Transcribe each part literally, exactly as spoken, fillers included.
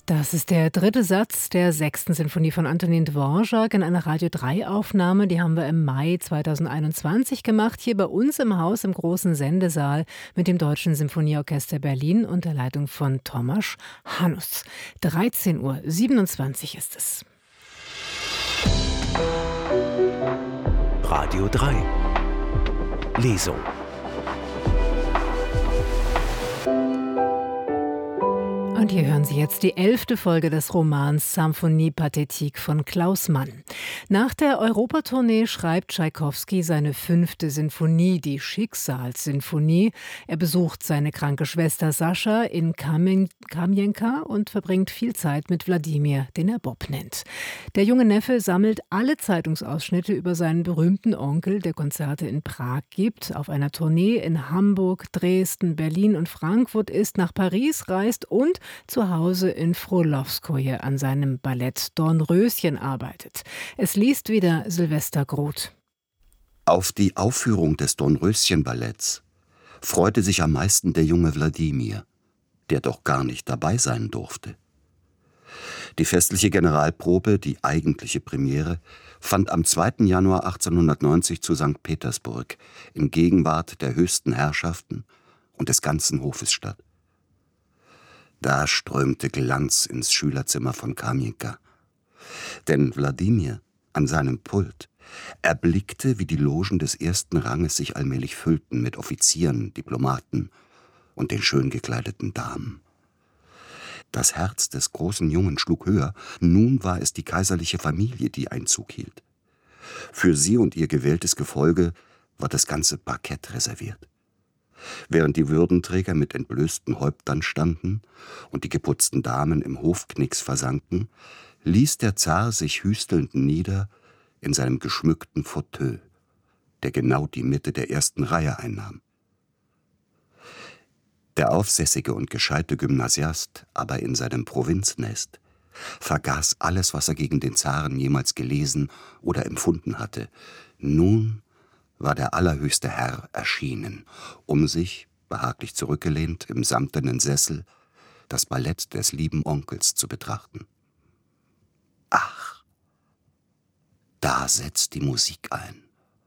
Das ist der dritte Satz der sechsten Sinfonie von Antonin Dvorak in einer Radio drei Aufnahme. Die haben wir im Mai zweitausendeinundzwanzig gemacht, hier bei uns im Haus im großen Sendesaal mit dem Deutschen Sinfonieorchester Berlin unter Leitung von Tomasz Hanusz. dreizehn Uhr siebenundzwanzig ist es. Radio drei Lesung. Und hier hören Sie jetzt die elfte Folge des Romans Symphonie Pathétique von Klaus Mann. Nach der Europatournee schreibt Tschaikowski seine fünfte Sinfonie, die Schicksalssinfonie. Er besucht seine kranke Schwester Sascha in Kamjenka und verbringt viel Zeit mit Wladimir, den er Bob nennt. Der junge Neffe sammelt alle Zeitungsausschnitte über seinen berühmten Onkel, der Konzerte in Prag gibt, auf einer Tournee in Hamburg, Dresden, Berlin und Frankfurt ist, nach Paris reist und zu Hause in Frolovskoje an seinem Ballett Dornröschen arbeitet. Es liest wieder Silvester Groth. Auf die Aufführung des Dornröschen-Balletts freute sich am meisten der junge Wladimir, der doch gar nicht dabei sein durfte. Die festliche Generalprobe, die eigentliche Premiere, fand am zweiten Januar achtzehnhundertneunzig zu Sankt Petersburg in Gegenwart der höchsten Herrschaften und des ganzen Hofes statt. Da strömte Glanz ins Schülerzimmer von Kamjenka. Denn Wladimir an seinem Pult erblickte, wie die Logen des ersten Ranges sich allmählich füllten mit Offizieren, Diplomaten und den schön gekleideten Damen. Das Herz des großen Jungen schlug höher, nun war es die kaiserliche Familie, die Einzug hielt. Für sie und ihr gewähltes Gefolge war das ganze Parkett reserviert. Während die Würdenträger mit entblößten Häuptern standen und die geputzten Damen im Hofknicks versanken, ließ der Zar sich hüstelnd nieder in seinem geschmückten Fauteuil, der genau die Mitte der ersten Reihe einnahm. Der aufsässige und gescheite Gymnasiast, aber in seinem Provinznest, vergaß alles, was er gegen den Zaren jemals gelesen oder empfunden hatte. Nun war der allerhöchste Herr erschienen, um sich, behaglich zurückgelehnt im samtenen Sessel, das Ballett des lieben Onkels zu betrachten. Ach, da setzt die Musik ein.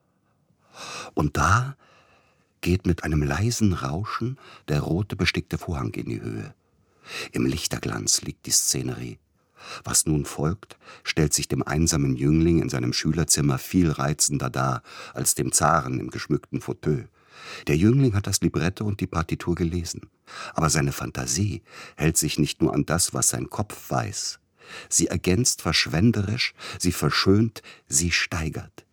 Und da geht mit einem leisen Rauschen der rote bestickte Vorhang in die Höhe. Im Lichterglanz liegt die Szenerie. Was nun folgt, stellt sich dem einsamen Jüngling in seinem Schülerzimmer viel reizender dar als dem Zaren im geschmückten Fauteuil. Der Jüngling hat das Libretto und die Partitur gelesen, aber seine Fantasie hält sich nicht nur an das, was sein Kopf weiß. Sie ergänzt verschwenderisch, sie verschönt, sie steigert.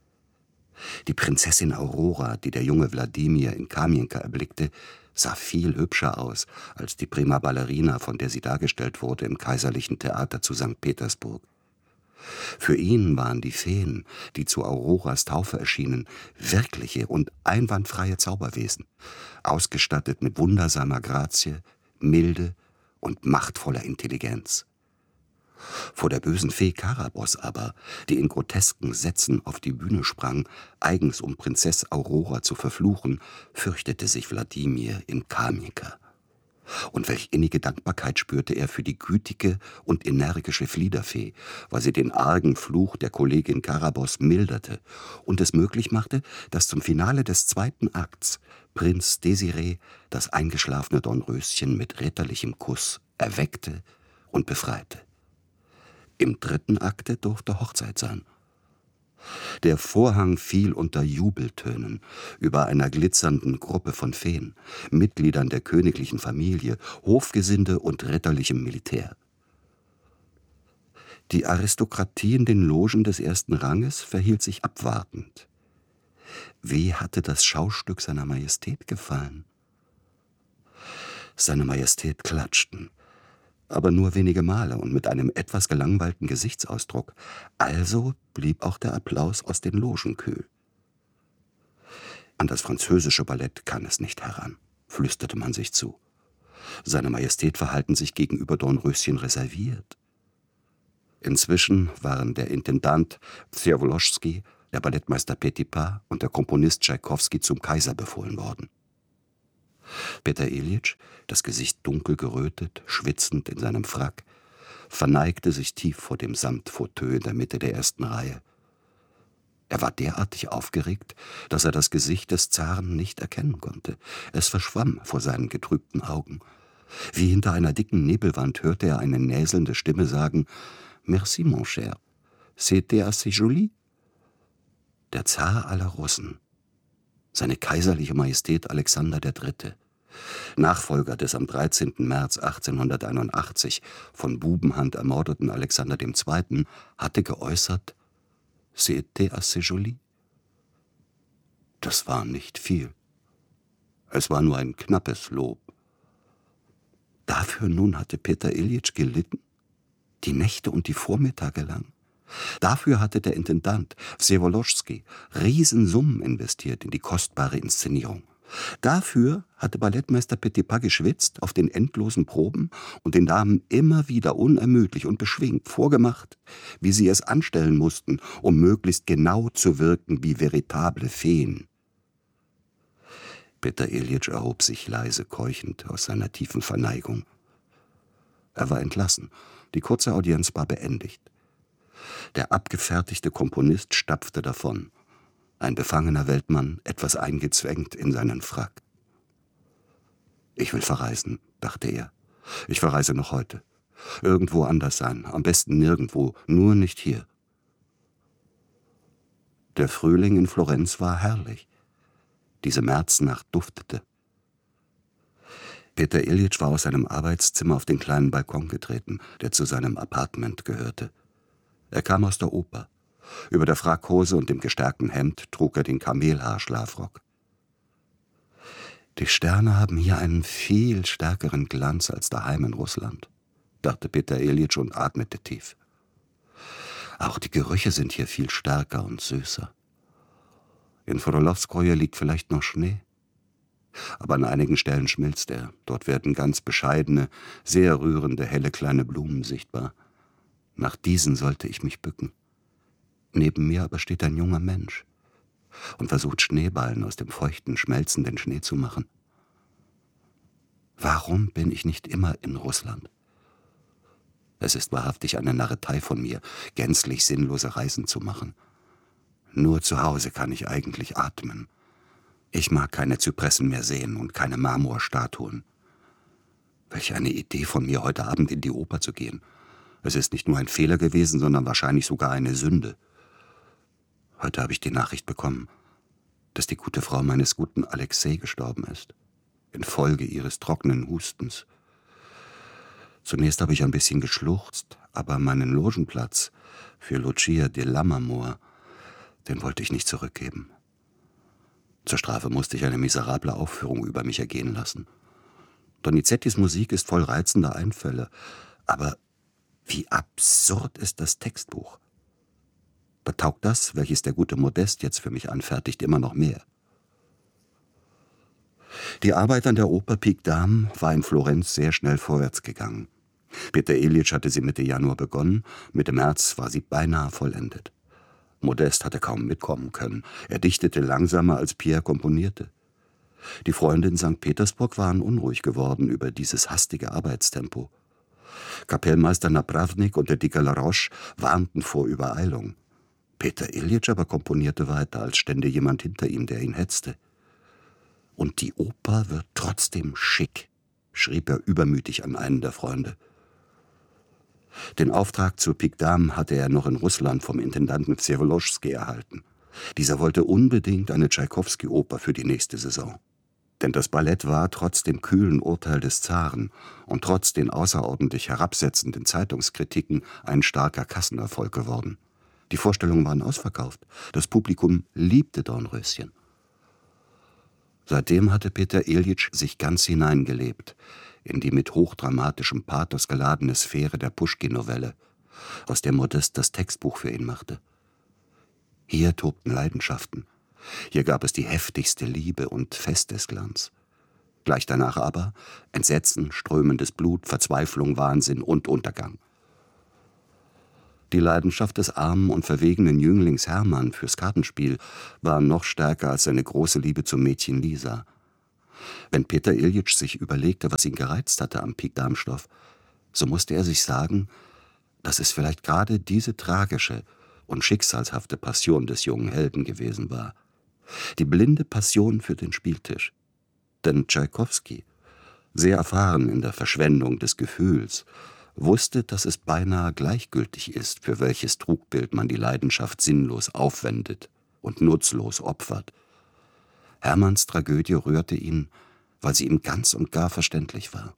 Die Prinzessin Aurora, die der junge Wladimir in Kamjenka erblickte, sah viel hübscher aus als die Prima Ballerina, von der sie dargestellt wurde im kaiserlichen Theater zu Sankt Petersburg. Für ihn waren die Feen, die zu Auroras Taufe erschienen, wirkliche und einwandfreie Zauberwesen, ausgestattet mit wundersamer Grazie, Milde und machtvoller Intelligenz. Vor der bösen Fee Karabos aber, die in grotesken Sätzen auf die Bühne sprang, eigens um Prinzess Aurora zu verfluchen, fürchtete sich Wladimir in Kamjenka. Und welch innige Dankbarkeit spürte er für die gütige und energische Fliederfee, weil sie den argen Fluch der Kollegin Karabos milderte und es möglich machte, dass zum Finale des zweiten Akts Prinz Desiree das eingeschlafene Dornröschen mit ritterlichem Kuss erweckte und befreite. Im dritten Akte durfte Hochzeit sein. Der Vorhang fiel unter Jubeltönen über einer glitzernden Gruppe von Feen, Mitgliedern der königlichen Familie, Hofgesinde und ritterlichem Militär. Die Aristokratie in den Logen des ersten Ranges verhielt sich abwartend. Wie hatte das Schaustück seiner Majestät gefallen? Seine Majestät klatschten, aber nur wenige Male und mit einem etwas gelangweilten Gesichtsausdruck. Also blieb auch der Applaus aus den Logen kühl. An das französische Ballett kann es nicht heran, flüsterte man sich zu. Seine Majestät verhalten sich gegenüber Dornröschen reserviert. Inzwischen waren der Intendant Wsewolowski, der Ballettmeister Petipa und der Komponist Tschaikowski zum Kaiser befohlen worden. Peter Iljitsch, das Gesicht dunkel gerötet, schwitzend in seinem Frack, verneigte sich tief vor dem Samtfauteuil in der Mitte der ersten Reihe. Er war derartig aufgeregt, dass er das Gesicht des Zaren nicht erkennen konnte. Es verschwamm vor seinen getrübten Augen. Wie hinter einer dicken Nebelwand hörte er eine näselnde Stimme sagen: »Merci, mon cher. C'était assez joli.« Der Zar aller Russen, seine kaiserliche Majestät Alexander der Dritte., Nachfolger des am dreizehnten März achtzehnhunderteinundachtzig von Bubenhand ermordeten Alexander der Zweite., hatte geäußert: »C'était assez joli.« Das war nicht viel. Es war nur ein knappes Lob. Dafür nun hatte Peter Iljitsch gelitten, die Nächte und die Vormittage lang. Dafür hatte der Intendant Wsewolowski Riesensummen investiert in die kostbare Inszenierung. Dafür hatte Ballettmeister Petipa geschwitzt auf den endlosen Proben und den Damen immer wieder unermüdlich und beschwingt vorgemacht, wie sie es anstellen mussten, um möglichst genau zu wirken wie veritable Feen. Peter Iljitsch erhob sich leise keuchend aus seiner tiefen Verneigung. Er war entlassen, die kurze Audienz war beendigt. Der abgefertigte Komponist stapfte davon, ein befangener Weltmann, etwas eingezwängt in seinen Frack. »Ich will verreisen«, dachte er. »Ich verreise noch heute. Irgendwo anders sein, am besten nirgendwo, nur nicht hier.« Der Frühling in Florenz war herrlich. Diese Märznacht duftete. Peter Iljitsch war aus seinem Arbeitszimmer auf den kleinen Balkon getreten, der zu seinem Appartement gehörte. Er kam aus der Oper. Über der Frackhose und dem gestärkten Hemd trug er den Kamelhaarschlafrock. »Die Sterne haben hier einen viel stärkeren Glanz als daheim in Russland«, dachte Peter Iljitsch und atmete tief. »Auch die Gerüche sind hier viel stärker und süßer. In Frolowskoje liegt vielleicht noch Schnee, aber an einigen Stellen schmilzt er. Dort werden ganz bescheidene, sehr rührende, helle kleine Blumen sichtbar. Nach diesen sollte ich mich bücken. Neben mir aber steht ein junger Mensch und versucht Schneeballen aus dem feuchten, schmelzenden Schnee zu machen. Warum bin ich nicht immer in Russland? Es ist wahrhaftig eine Narretei von mir, gänzlich sinnlose Reisen zu machen. Nur zu Hause kann ich eigentlich atmen. Ich mag keine Zypressen mehr sehen und keine Marmorstatuen. Welch eine Idee von mir, heute Abend in die Oper zu gehen. Es ist nicht nur ein Fehler gewesen, sondern wahrscheinlich sogar eine Sünde. Heute habe ich die Nachricht bekommen, dass die gute Frau meines guten Alexei gestorben ist, infolge ihres trockenen Hustens. Zunächst habe ich ein bisschen geschluchzt, aber meinen Logenplatz für Lucia de Lammermoor, den wollte ich nicht zurückgeben. Zur Strafe musste ich eine miserable Aufführung über mich ergehen lassen. Donizettis Musik ist voll reizender Einfälle, aber wie absurd ist das Textbuch. Da taugt das, welches der gute Modest jetzt für mich anfertigt, immer noch mehr. Die Arbeit an der Oper Pique Dame war in Florenz sehr schnell vorwärts gegangen. Peter Iljitsch hatte sie Mitte Januar begonnen, Mitte März war sie beinahe vollendet. Modest hatte kaum mitkommen können. Er dichtete langsamer, als Pierre komponierte. Die Freunde in Sankt Petersburg waren unruhig geworden über dieses hastige Arbeitstempo. Kapellmeister Napravnik und der dicke Laroche warnten vor Übereilung. Peter Iljitsch aber komponierte weiter, als stände jemand hinter ihm, der ihn hetzte. »Und die Oper wird trotzdem schick«, schrieb er übermütig an einen der Freunde. Den Auftrag zur Pique Dame hatte er noch in Russland vom Intendanten Wsewolowski erhalten. Dieser wollte unbedingt eine Tschaikowski-Oper für die nächste Saison. Denn das Ballett war trotz dem kühlen Urteil des Zaren und trotz den außerordentlich herabsetzenden Zeitungskritiken ein starker Kassenerfolg geworden. Die Vorstellungen waren ausverkauft. Das Publikum liebte Dornröschen. Seitdem hatte Peter Iljitsch sich ganz hineingelebt in die mit hochdramatischem Pathos geladene Sphäre der Puschkin-Novelle, aus der Modest das Textbuch für ihn machte. Hier tobten Leidenschaften. Hier gab es die heftigste Liebe und Festesglanz. Gleich danach aber Entsetzen, strömendes Blut, Verzweiflung, Wahnsinn und Untergang. Die Leidenschaft des armen und verwegenen Jünglings Hermann fürs Kartenspiel war noch stärker als seine große Liebe zum Mädchen Lisa. Wenn Peter Iljitsch sich überlegte, was ihn gereizt hatte am Pique-Dame-Stoff, so musste er sich sagen, dass es vielleicht gerade diese tragische und schicksalshafte Passion des jungen Helden gewesen war. Die blinde Passion für den Spieltisch. Denn Tschaikowski, sehr erfahren in der Verschwendung des Gefühls, wusste, dass es beinahe gleichgültig ist, für welches Trugbild man die Leidenschaft sinnlos aufwendet und nutzlos opfert. Hermanns Tragödie rührte ihn, weil sie ihm ganz und gar verständlich war.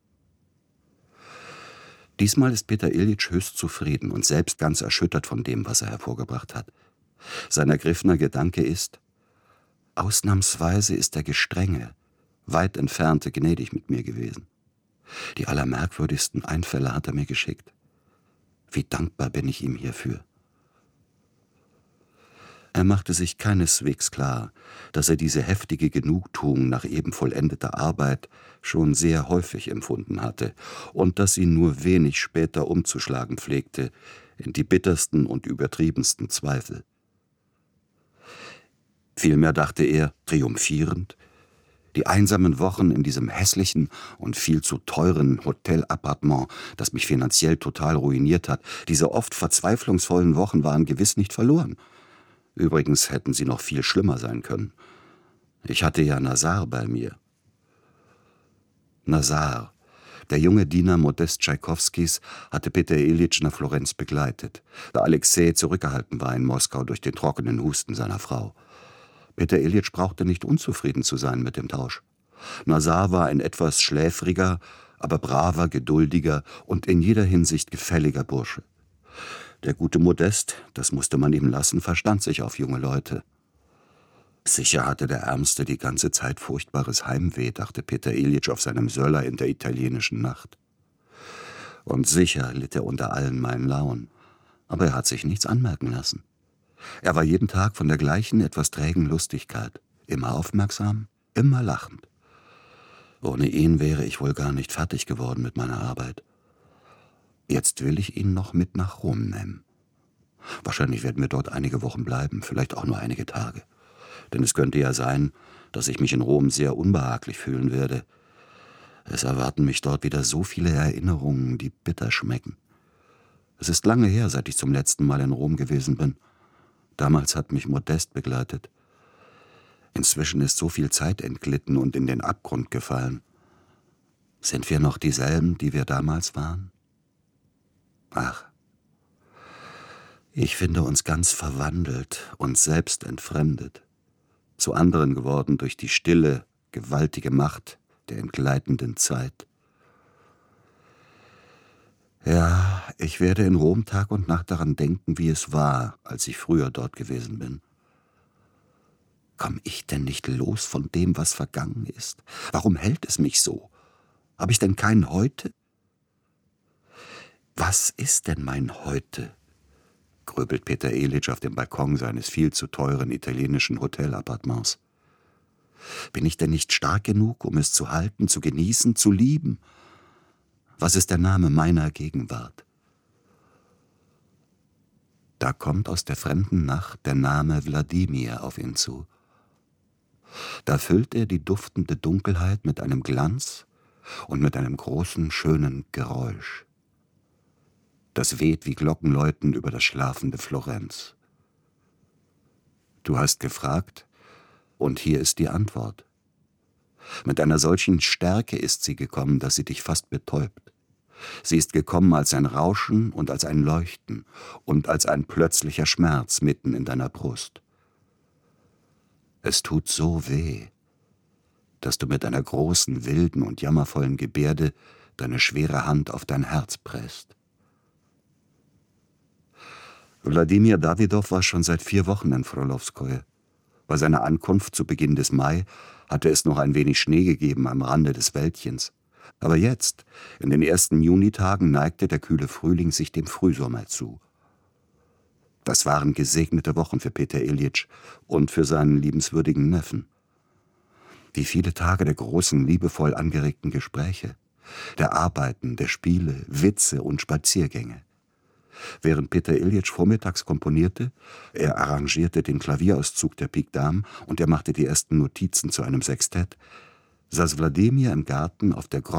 Diesmal ist Peter Iljitsch höchst zufrieden und selbst ganz erschüttert von dem, was er hervorgebracht hat. Sein ergriffener Gedanke ist: Ausnahmsweise ist der gestrenge, weit entfernte gnädig mit mir gewesen. Die allermerkwürdigsten Einfälle hat er mir geschickt. Wie dankbar bin ich ihm hierfür. Er machte sich keineswegs klar, dass er diese heftige Genugtuung nach eben vollendeter Arbeit schon sehr häufig empfunden hatte und dass sie nur wenig später umzuschlagen pflegte in die bittersten und übertriebensten Zweifel. Vielmehr dachte er, triumphierend, die einsamen Wochen in diesem hässlichen und viel zu teuren Hotelappartement, das mich finanziell total ruiniert hat, diese oft verzweiflungsvollen Wochen waren gewiss nicht verloren. Übrigens hätten sie noch viel schlimmer sein können. Ich hatte ja Nazar bei mir. Nazar, der junge Diener Modest Tschaikowskis, hatte Peter Iljitsch nach Florenz begleitet, da Alexei zurückgehalten war in Moskau durch den trockenen Husten seiner Frau. Peter Iljitsch brauchte nicht unzufrieden zu sein mit dem Tausch. Nazar war ein etwas schläfriger, aber braver, geduldiger und in jeder Hinsicht gefälliger Bursche. Der gute Modest, das musste man ihm lassen, verstand sich auf junge Leute. Sicher hatte der Ärmste die ganze Zeit furchtbares Heimweh, dachte Peter Iljitsch auf seinem Söller in der italienischen Nacht. Und sicher litt er unter allen meinen Launen, aber er hat sich nichts anmerken lassen. Er war jeden Tag von der gleichen, etwas trägen Lustigkeit, immer aufmerksam, immer lachend. Ohne ihn wäre ich wohl gar nicht fertig geworden mit meiner Arbeit. Jetzt will ich ihn noch mit nach Rom nehmen. Wahrscheinlich werden wir dort einige Wochen bleiben, vielleicht auch nur einige Tage. Denn es könnte ja sein, dass ich mich in Rom sehr unbehaglich fühlen werde. Es erwarten mich dort wieder so viele Erinnerungen, die bitter schmecken. Es ist lange her, seit ich zum letzten Mal in Rom gewesen bin. Damals hat mich Modest begleitet. Inzwischen ist so viel Zeit entglitten und in den Abgrund gefallen. Sind wir noch dieselben, die wir damals waren? Ach, ich finde uns ganz verwandelt, uns selbst entfremdet, zu anderen geworden durch die stille, gewaltige Macht der entgleitenden Zeit. Ja, ich werde in Rom Tag und Nacht daran denken, wie es war, als ich früher dort gewesen bin. Komm ich denn nicht los von dem, was vergangen ist? Warum hält es mich so? Habe ich denn kein Heute? Was ist denn mein Heute? Grübelt Peter Iljitsch auf dem Balkon seines viel zu teuren italienischen Hotelappartements. Bin ich denn nicht stark genug, um es zu halten, zu genießen, zu lieben? Was ist der Name meiner Gegenwart? Da kommt aus der fremden Nacht der Name Wladimir auf ihn zu. Da füllt er die duftende Dunkelheit mit einem Glanz und mit einem großen, schönen Geräusch. Das weht wie Glockenläuten über das schlafende Florenz. Du hast gefragt, und hier ist die Antwort. Mit einer solchen Stärke ist sie gekommen, dass sie dich fast betäubt. Sie ist gekommen als ein Rauschen und als ein Leuchten und als ein plötzlicher Schmerz mitten in deiner Brust. Es tut so weh, dass du mit einer großen, wilden und jammervollen Gebärde deine schwere Hand auf dein Herz presst. Wladimir Dawidow war schon seit vier Wochen in Frolowskoje. Bei seiner Ankunft zu Beginn des Mai hatte es noch ein wenig Schnee gegeben am Rande des Wäldchens. Aber jetzt, in den ersten Junitagen, neigte der kühle Frühling sich dem Frühsommer zu. Das waren gesegnete Wochen für Peter Iljitsch und für seinen liebenswürdigen Neffen. Wie viele Tage der großen, liebevoll angeregten Gespräche, der Arbeiten, der Spiele, Witze und Spaziergänge. Während Peter Iljitsch vormittags komponierte, er arrangierte den Klavierauszug der Pique Dame und er machte die ersten Notizen zu einem Sextett, saß Wladimir im Garten auf der